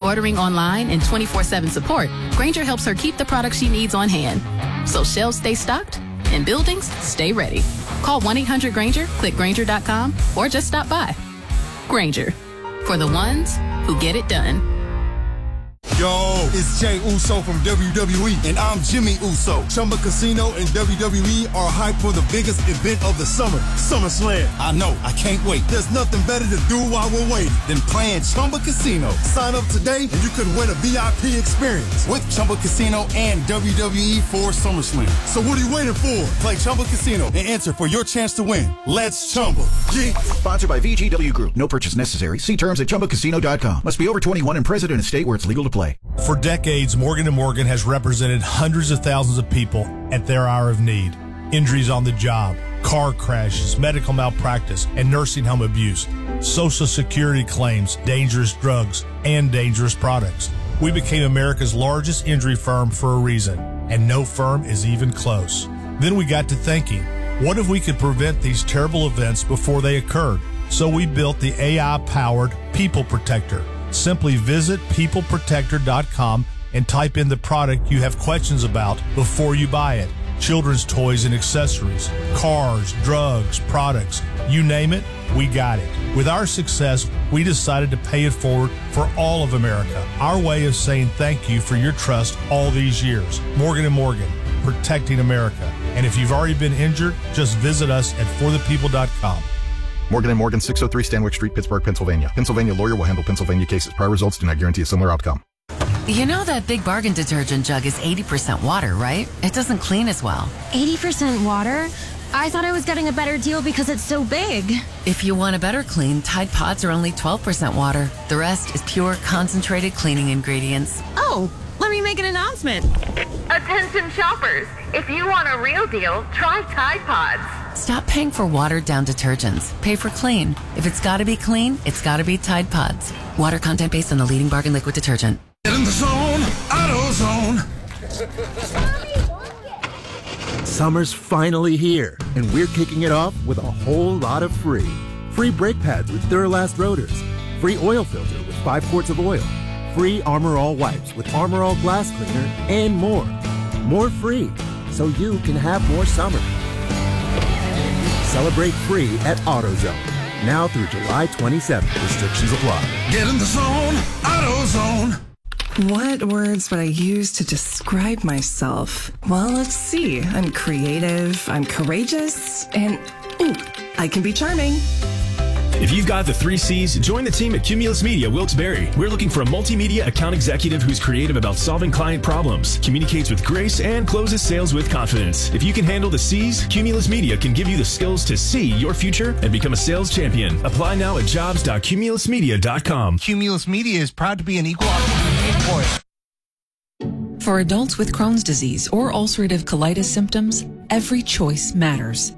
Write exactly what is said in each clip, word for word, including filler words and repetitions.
ordering online, and twenty-four seven support, Grainger helps her keep the products she needs on hand. So shelves stay stocked and buildings stay ready. Call one eight hundred Grainger, click Grainger dot com, or just stop by. Grainger, for the ones who get it done. Yo, it's Jay Uso from W W E, and I'm Jimmy Uso. Chumba Casino and W W E are hyped for the biggest event of the summer, SummerSlam. I know, I can't wait. There's nothing better to do while we're waiting than playing Chumba Casino. Sign up today and you could win a V I P experience with Chumba Casino and W W E for SummerSlam. So what are you waiting for? Play Chumba Casino and enter for your chance to win. Let's Chumba. Yeah. Sponsored by V G W Group. No purchase necessary. See terms at Chumba Casino dot com. Must be over twenty-one and present in a state where it's legal to play. For decades, Morgan and Morgan has represented hundreds of thousands of people at their hour of need. Injuries on the job, car crashes, medical malpractice, and nursing home abuse, Social Security claims, dangerous drugs, and dangerous products. We became America's largest injury firm for a reason, and no firm is even close. Then we got to thinking, what if we could prevent these terrible events before they occurred? So we built the A I-powered People Protector. Simply visit people protector dot com and type in the product you have questions about before you buy it. Children's toys and accessories, cars, drugs, products, you name it, we got it. With our success, we decided to pay it forward for all of America. Our way of saying thank you for your trust all these years. Morgan and Morgan, protecting America. And if you've already been injured, just visit us at for the people dot com. Morgan and Morgan, six oh three Stanwyck Street, Pittsburgh, Pennsylvania. Pennsylvania lawyer will handle Pennsylvania cases. Prior results do not guarantee a similar outcome. You know that Big Bargain detergent jug is eighty percent water, right? It doesn't clean as well. eighty percent water? I thought I was getting a better deal because it's so big. If you want a better clean, Tide Pods are only twelve percent water. The rest is pure, concentrated cleaning ingredients. Oh, let me make an announcement. Attention shoppers, if you want a real deal, try Tide Pods. Stop paying for watered-down detergents. Pay for clean. If it's got to be clean, it's got to be Tide Pods. Water content based on the leading bargain liquid detergent. Get in the zone, AutoZone. Summer's finally here, and we're kicking it off with a whole lot of free. Free brake pads with Duralast rotors. Free oil filter with five quarts of oil. Free Armor All wipes with Armor All glass cleaner, and more. More free, so you can have more summer. Celebrate free at AutoZone. Now through July twenty-seventh. Restrictions apply. Get in the zone, AutoZone. What words would I use to describe myself? Well, let's see. I'm creative, I'm courageous, and ooh, I can be charming. If you've got the three C's, join the team at Cumulus Media Wilkes-Barre. We're looking for a multimedia account executive who's creative about solving client problems, communicates with grace, and closes sales with confidence. If you can handle the C's, Cumulus Media can give you the skills to see your future and become a sales champion. Apply now at jobs dot cumulus media dot com. Cumulus Media is proud to be an equal opportunity employer. For adults with Crohn's disease or ulcerative colitis symptoms, every choice matters.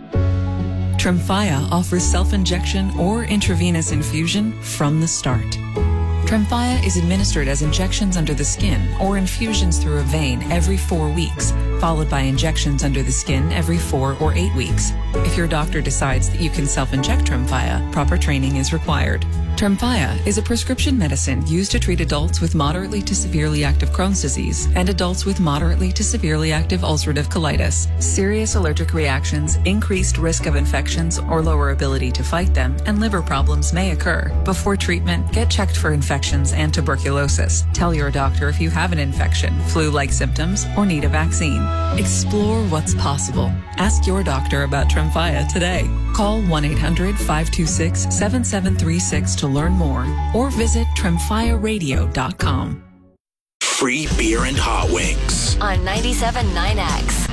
Tremfya offers self-injection or intravenous infusion from the start. Tremfya is administered as injections under the skin or infusions through a vein every four weeks, followed by injections under the skin every four or eight weeks. If your doctor decides that you can self-inject Tremfya, proper training is required. Tremfya is a prescription medicine used to treat adults with moderately to severely active Crohn's disease and adults with moderately to severely active ulcerative colitis. Serious allergic reactions, increased risk of infections or lower ability to fight them, and liver problems may occur. Before treatment, get checked for infections and tuberculosis. Tell your doctor if you have an infection, flu-like symptoms, or need a vaccine. Explore what's possible. Ask your doctor about Tremfya today. Call one eight hundred five two six seven seven three six to learn more or visit tremfya radio dot com. Free beer and hot wings on ninety-seven point nine X.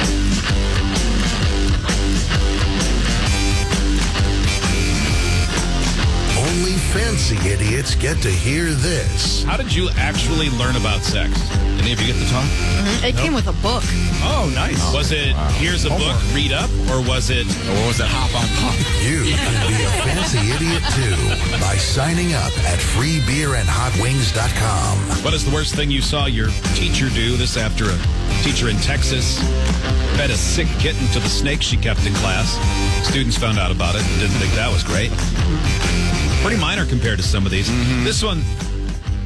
Only fancy idiots get to hear this. How did you actually learn about sex? Any of you get to talk? Mm-hmm. It nope. came with a book. Oh, nice. Oh, was it, wow. Here's a Homework. book, read up, or was it, or what was it, hop on pop? You can be a fancy idiot, too, by signing up at free beer and hot wings dot com. What is the worst thing you saw your teacher do? This after a teacher in Texas fed a sick kitten to the snake she kept in class. Students found out about it and didn't think that was great. Pretty minor compared to some of these. Mm-hmm. This one,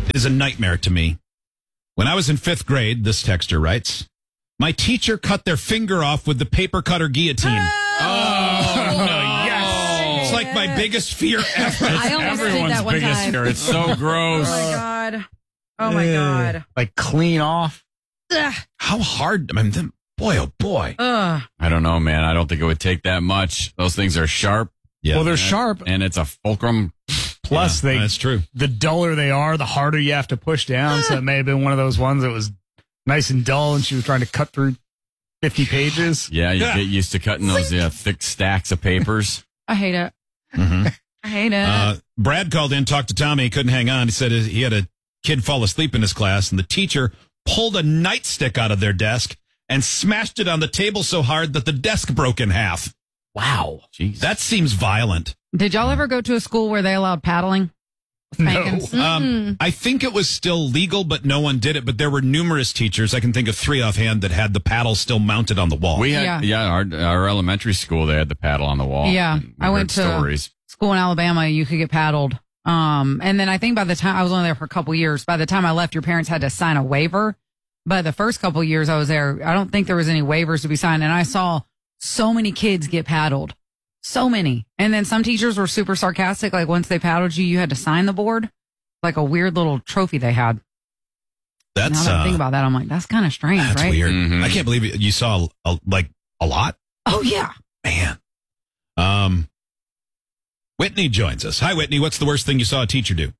is a nightmare to me. When I was in fifth grade, this texter writes, my teacher cut their finger off with the paper cutter guillotine. Oh, yes. It's like my biggest fear ever. I almost did that one biggest time. fear. It's so gross. Oh, my God. Oh, my God. Like clean off. Ugh. How hard? I mean, them, boy, oh, boy. Ugh. I don't know, man. I don't think it would take that much. Those things are sharp. Yeah. Well, they're And- sharp. And it's a fulcrum. Plus, Yeah, they that's true. The duller they are, the harder you have to push down. So it may have been one of those ones that was nice and dull, and she was trying to cut through fifty pages. Yeah, you get used to cutting those yeah, thick stacks of papers. I hate it. Mm-hmm. I hate it. Uh, Brad called in, talked to Tommy. He couldn't hang on. He said he had a kid fall asleep in his class, and the teacher pulled a nightstick out of their desk and smashed it on the table so hard that the desk broke in half. Wow. Jeez. That seems violent. Did y'all ever go to a school where they allowed paddling? Spankings? Um, I think it was still legal, but no one did it. But there were numerous teachers. I can think of three offhand that had the paddle still mounted on the wall. We had, Yeah. yeah, our, our elementary school, they had the paddle on the wall. Yeah, And we I went heard to stories. school in Alabama. You could get paddled. Um, and then I think by the time I was only there for a couple years, by the time I left, your parents had to sign a waiver. But the first couple years I was there, I don't think there was any waivers to be signed. And I saw so many kids get paddled. So many. And then some teachers were super sarcastic. Like once they paddled you, you had to sign the board. Like a weird little trophy they had. That's now that I uh, think about that, I'm like, that's kind of strange, that's right? weird. Mhm. I can't believe you saw a, like a lot. Oh, yeah. Man. Um, Whitney joins us. Hi, Whitney. What's the worst thing you saw a teacher do?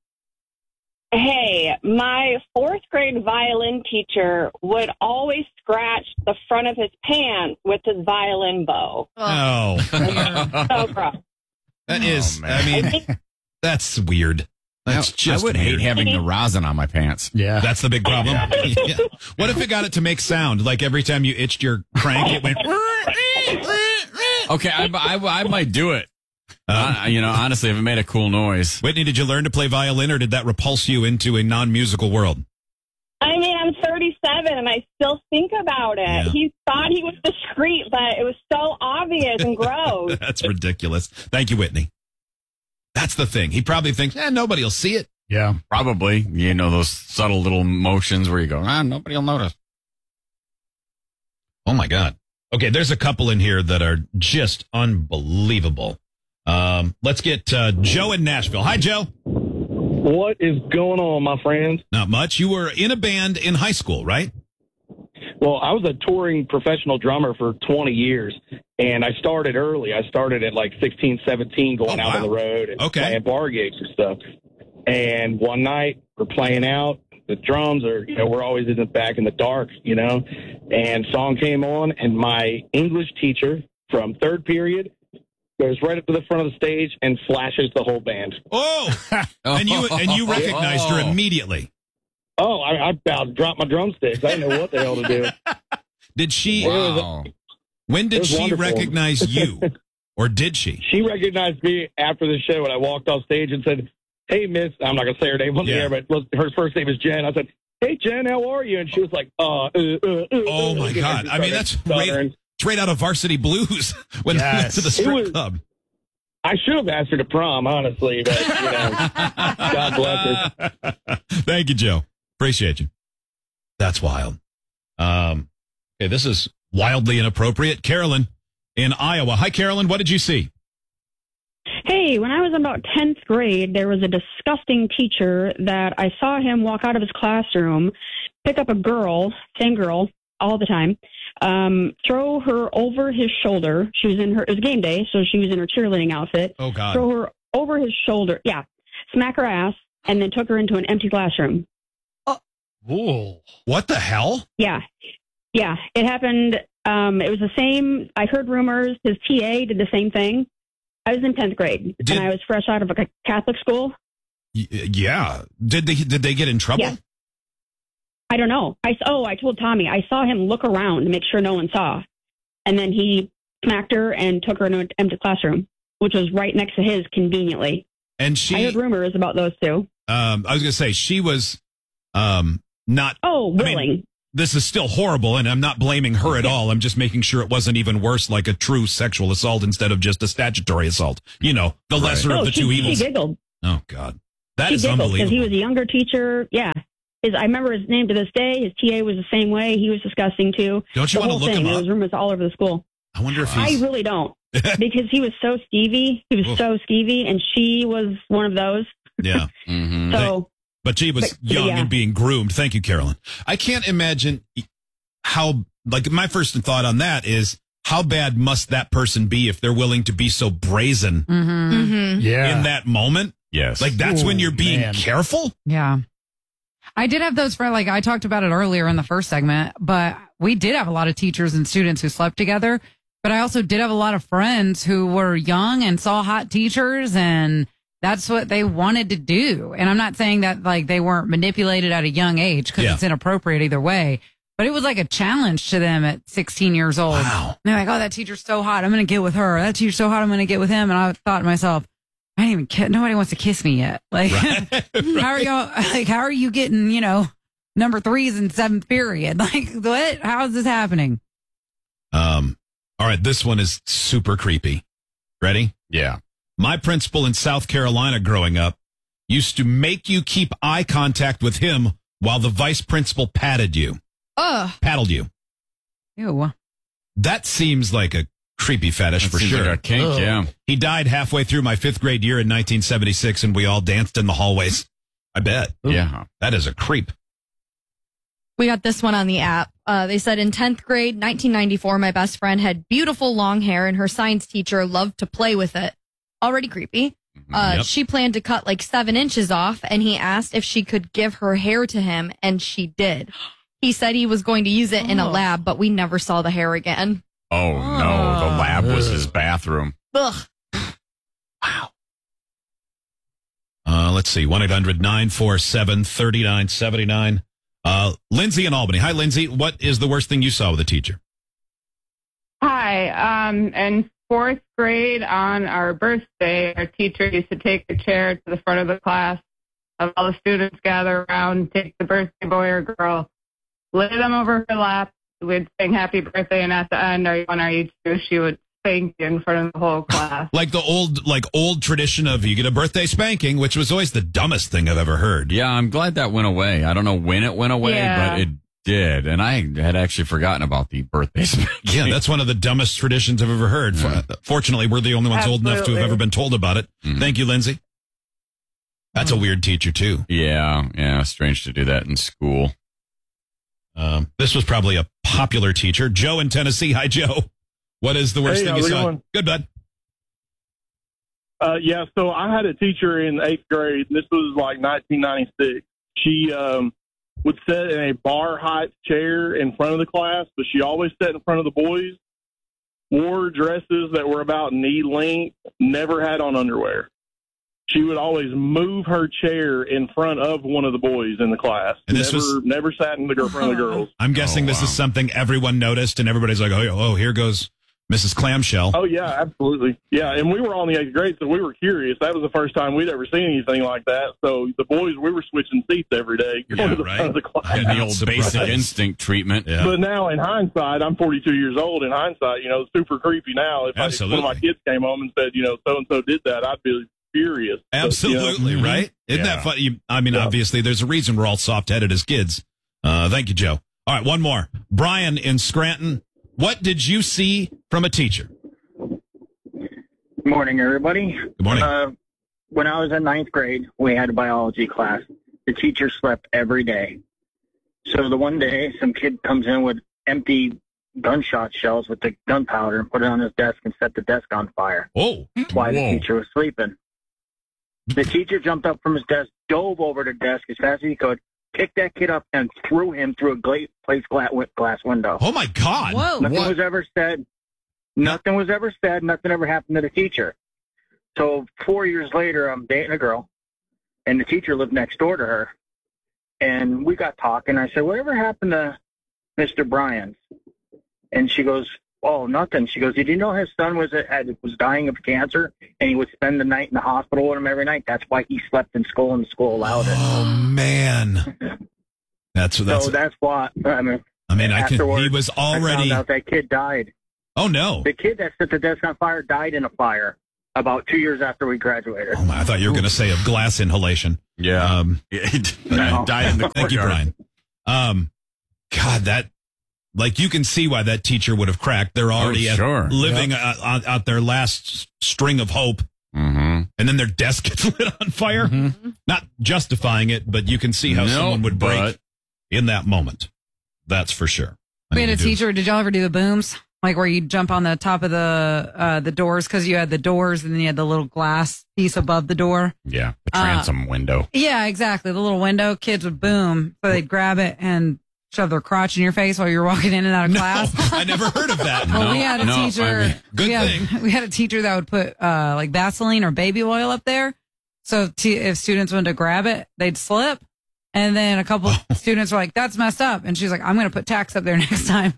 Hey, my fourth grade violin teacher would always scratch the front of his pants with his violin bow. Oh, So gross. that is. man. I mean, that's weird. That's I just would weird. hate having the rosin on my pants. Yeah. That's the big problem. Yeah. What if it got it to make sound? Like every time you itched your crank, it went. Okay, I, I, I might do it. Um, Uh, you know, honestly, if it made a cool noise. Whitney, did you learn to play violin, or did that repulse you into a non-musical world? I mean, I'm thirty-seven and I still think about it. Yeah. He thought he was discreet, but it was so obvious and gross. That's ridiculous. Thank you, Whitney. That's the thing. He probably thinks, eh, nobody will see it. Yeah. Probably. You know, those subtle little motions where you go, ah, nobody will notice. Oh, my God. Okay, there's a couple in here that are just unbelievable. Um, let's get uh, Joe in Nashville. Hi, Joe. What is going on, my friends? Not much. You were in a band in high school, right? Well, I was a touring professional drummer for twenty years, and I started early. I started at like sixteen, seventeen, going Oh, out wow. on the road and Okay. playing bar gigs and stuff. And one night, we're playing out. The drums are, you know, we're always in the back in the dark, you know. And song came on, and my English teacher from third period goes right up to the front of the stage and flashes the whole band. Oh, and you and you recognized her immediately. Oh, I, I about dropped my drumsticks. I didn't know what the hell to do. Did she? Wow. When It did was she wonderful. recognize you, or did she? She recognized me after the show, and I walked off stage and said, "Hey, Miss," I'm not going to say her name on the Yeah. air, but was- her first name is Jen. I said, "Hey, Jen, how are you?" And she was like, "Uh, uh, uh, uh Oh my uh," God! and I mean, started that's stuttering. right, straight out of Varsity Blues when they went to the It strip was- club. I should have asked her to prom, honestly, but you know, God bless her. Thank you, Joe. Appreciate you. That's wild. Um, okay, this is wildly inappropriate. Carolyn in Iowa. Hi, Carolyn. What did you see? Hey, when I was in about tenth grade, there was a disgusting teacher that I saw him walk out of his classroom, pick up a girl, same girl, all the time, um, throw her over his shoulder. She was in her, it was game day, so she was in her cheerleading outfit. Oh, God. Throw her over his shoulder, yeah, smack her ass, and then took her into an empty classroom. Ooh. What the hell? Yeah. Yeah. It happened. Um, it was the same. I heard rumors. His T A did the same thing. I was in tenth grade Did- and I was fresh out of a Catholic school. Y- yeah. Did they did they get in trouble? Yeah. I don't know. I, oh, I told Tommy, I saw him look around to make sure no one saw. And then he smacked her and took her into an empty classroom, which was right next to his conveniently. And she, I heard rumors about those two. um, I was going to say she was, um, not. Oh, I willing. mean, this is still horrible, and I'm not blaming her at all. I'm just making sure it wasn't even worse, like a true sexual assault instead of just a statutory assault. You know, the lesser No, of the she, two she evils. giggled. Oh God. That she is giggled unbelievable. because he was a younger teacher. Yeah. His, I remember his name to this day. His T A was the same way. He was disgusting too. Don't you the want to whole look thing. him There up? was rumors all over the school. I wonder if I he's... really don't, because he was so skeevy. He was Oof. so skeevy, and she was one of those. Yeah. Mm-hmm. So, But she was but- but young yeah. and being groomed. Thank you, Carolyn. I can't imagine how, like, my first thought on that is, how bad must that person be if they're willing to be so brazen Mm-hmm. Yeah. in that moment? Yes. Like, that's Ooh, when you're being man. careful? Yeah. I did have those friends, like I talked about it earlier in the first segment, but we did have a lot of teachers and students who slept together. But I also did have a lot of friends who were young and saw hot teachers, and that's what they wanted to do. And I'm not saying that like they weren't manipulated at a young age, because Yeah. it's inappropriate either way. But it was like a challenge to them at sixteen years old. Wow. And they're like, oh, that teacher's so hot. I'm going to get with her. That teacher's so hot. I'm going to get with him. And I thought to myself, I didn't even ki- nobody wants to kiss me yet. Like, how are y'all, like, how are you getting, you know, number threes in seventh period? Like, what? How is this happening? Um, all right, this one is super creepy. Ready? Yeah. My principal in South Carolina growing up used to make you keep eye contact with him while the vice principal patted you, Ugh. paddled you. Ew. That seems like a creepy fetish That for seems sure. like a kink, Ugh. yeah. He died halfway through my fifth grade year in nineteen seventy-six, and we all danced in the hallways. I bet. Yeah. That is a creep. We got this one on the app. Uh, they said in tenth grade, nineteen ninety-four, my best friend had beautiful long hair and her science teacher loved to play with it. Already creepy. Uh, Yep. She planned to cut like seven inches off, and he asked if she could give her hair to him, and she did. He said he was going to use it in a lab, but we never saw the hair again. Oh, no. The lab was his bathroom. Ugh. Uh, let's see, one eight hundred nine four seven three nine seven nine. Uh, Lindsay in Albany. Hi, Lindsay. What is the worst thing you saw with a teacher? Hi. Um, in fourth grade on our birthday, our teacher used to take a chair to the front of the class, have all the students gather around, take the birthday boy or girl, lay them over her lap. We'd sing happy birthday, and at the end, are you one, are you two? She would spank you in front of the whole class. Like the old, like old tradition of you get a birthday spanking, which was always the dumbest thing I've ever heard. Yeah, I'm glad that went away. I don't know when it went away, Yeah. but it did. And I had actually forgotten about the birthday spanking. Yeah, that's one of the dumbest traditions I've ever heard. Fortunately, we're the only ones old enough to have Absolutely. ever been told about it. Mhm. Thank you, Lindsay. That's a weird teacher, too. Yeah, yeah, strange to do that in school. Um, this was probably a popular teacher. Joe in Tennessee. Hi, Joe. What is the worst Hey, thing you how's it saw? going? Good, bud. Uh, yeah, so I had a teacher in eighth grade. This was like nineteen ninety-six. She um, would sit in a bar height chair in front of the class, but she always sat in front of the boys, wore dresses that were about knee length, never had on underwear. She would always move her chair in front of one of the boys in the class. And this never, was- never sat in the gir- front of the girls. I'm guessing Oh, this wow. is something everyone noticed, and everybody's like, oh, oh, here goes Missus Clamshell. Oh, yeah, absolutely. Yeah, and we were all in the eighth grade, so we were curious. That was the first time we'd ever seen anything like that. So the boys, we were switching seats every day, going Yeah, to the right. front of the class. And the old basic instinct treatment. But now, in hindsight, I'm forty-two years old. In hindsight, you know, it's super creepy now. If, I, if one of my Absolutely. kids came home and said, you know, so-and-so did that, I'd be furious. But, you know, Absolutely, right? Isn't that funny? You, I mean, obviously, there's a reason we're all soft-headed as kids. Uh, thank you, Joe. All right, one more. Brian in Scranton. What did you see from a teacher? Good morning, everybody. Good morning. Uh, when I was in ninth grade, we had a biology class. The teacher slept every day. So the one day, some kid comes in with empty gunshot shells with the gunpowder and put it on his desk and set the desk on fire. Oh, while whoa. the teacher was sleeping. The teacher jumped up from his desk, dove over the desk as fast as he could, picked that kid up, and threw him through a gla- plate glass, glass window. Oh, my God. Whoa. Nothing What? was ever said. Nothing was ever said. Nothing ever happened to the teacher. So four years later, I'm dating a girl, and the teacher lived next door to her. And we got talking. I said, whatever happened to Mister Bryans? And she goes, oh, nothing. She goes, did you know his son was had, was dying of cancer, and he would spend the night in the hospital with him every night? That's why he slept in school, and the school allowed it. Oh, man. That's, that's, so that's why. I mean, I mean, I can, afterwards, he was I already, found out that kid died. oh, no. The kid that set the desk on fire died in a fire. about two years after we graduated. Oh my, I thought you were going to say of glass inhalation. Yeah. Um, No. Died in the thank you, courtyard. Brian. Um, God, that, like, you can see why that teacher would have cracked. They're already Oh, at- sure. living Yep. out, out, out their last string of hope. Mm-hmm. And then their desk gets lit on fire. Not justifying it, but you can see how No, someone would break but- in that moment. That's for sure. I We had need a to do- teacher. Did y'all ever do the booms? Like where you jump on the top of the uh, the doors because you had the doors and then you had the little glass piece above the door. Yeah, the Uh, transom window. Yeah, exactly. The little window. Kids would boom, so they'd grab it and shove their crotch in your face while you're walking in and out of class. I never heard of that. Well, No, we had a no, teacher. I mean, good we had, thing. We had a teacher that would put uh, like Vaseline or baby oil up there. So if, t- if students wanted to grab it, they'd slip. And then a couple Oh. students were like, "That's messed up." And she's like, "I'm going to put Tax up there next time."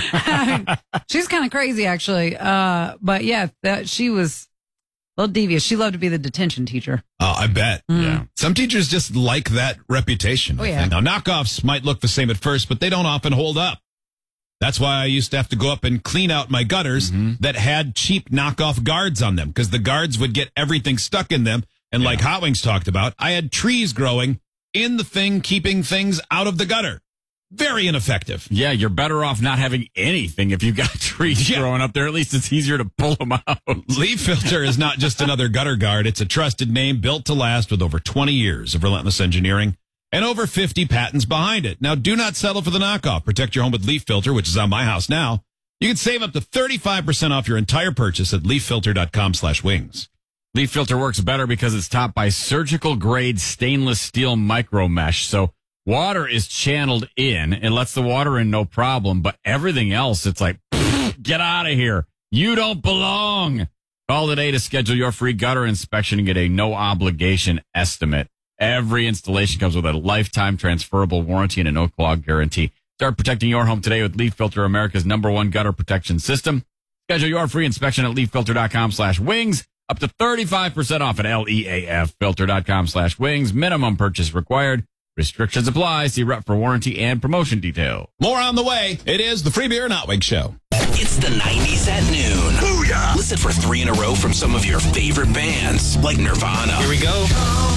I mean, she's kind of crazy, actually. Uh, but yeah, that she was a little devious. She loved to be the detention teacher. Oh, I bet. Mm. Yeah. Some teachers just like that reputation. Oh, I yeah. think. Now, knockoffs might look the same at first, but they don't often hold up. That's why I used to have to go up and clean out my gutters that had cheap knockoff guards on them because the guards would get everything stuck in them. And like Hot Wings talked about, I had trees growing in the thing, keeping things out of the gutter. Very ineffective. Yeah, you're better off not having anything if you've got trees growing up there. At least it's easier to pull them out. Leaf Filter is not just another gutter guard. It's a trusted name built to last with over twenty years of relentless engineering and over fifty patents behind it. Now, do not settle for the knockoff. Protect your home with Leaf Filter, which is on my house now. You can save up to thirty-five percent off your entire purchase at leaffilter.com slash wings. Leaf Filter works better because it's topped by surgical grade stainless steel micro mesh. So water is channeled in. It lets the water in no problem. But everything else, it's like, get out of here. You don't belong. Call today to schedule your free gutter inspection and get a no obligation estimate. Every installation comes with a lifetime transferable warranty and a no clog guarantee. Start protecting your home today with Leaf Filter, America's number one gutter protection system. Schedule your free inspection at leaffilter.com slash wings. Up to thirty-five percent off at L-E-A-F filter.com slash wings. Minimum purchase required. Restrictions apply. See rep for warranty and promotion detail. More on the way. It is the Free Beer and Hot Wings Show. It's the nineties at noon. Booyah! Listen for three in a row from some of your favorite bands, like Nirvana. Here we go.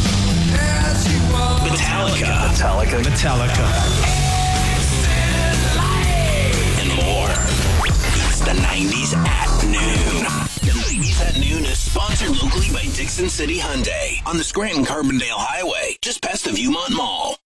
Metallica. Metallica. Metallica. And more. It's the nineties at noon. The nineties at noon is sponsored locally by Dixon City Hyundai on the Scranton Carbondale Highway, just past the Viewmont Mall.